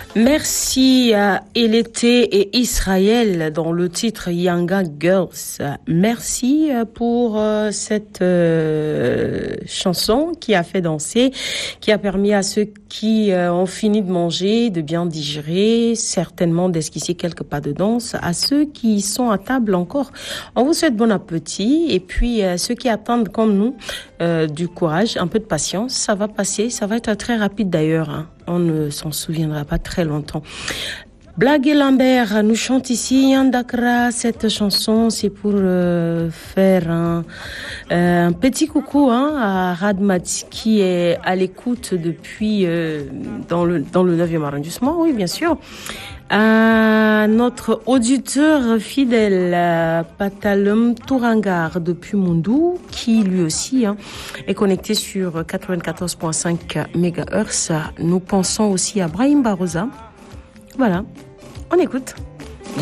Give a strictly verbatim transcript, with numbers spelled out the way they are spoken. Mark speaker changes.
Speaker 1: Merci à Elété et Israël dans le titre Yanga Girls. Merci pour euh, cette euh, chanson qui a fait danser, qui a permis à ceux qui euh, ont fini de manger de bien digérer, certainement d'esquisser quelques pas de danse. À ceux qui sont à table encore, on vous souhaite bon appétit. Et puis euh, ceux qui attendent comme nous, euh, du courage, un peu de patience, ça va passer, ça va être très rapide d'ailleurs, hein. On ne s'en souviendra pas très longtemps. Blague et Lambert nous chante ici Yandakra. Cette chanson, c'est pour euh, faire un, euh, un petit coucou hein, à Radmat qui est à l'écoute depuis euh, dans le dans le neuvième arrondissement. Oui, bien sûr. À notre auditeur fidèle, euh, Patalum Tourangar depuis Mondou, qui lui aussi hein, est connecté sur quatre-vingt-quatorze virgule cinq mégahertz. Nous pensons aussi à Brahim Baroza. Voilà, on écoute.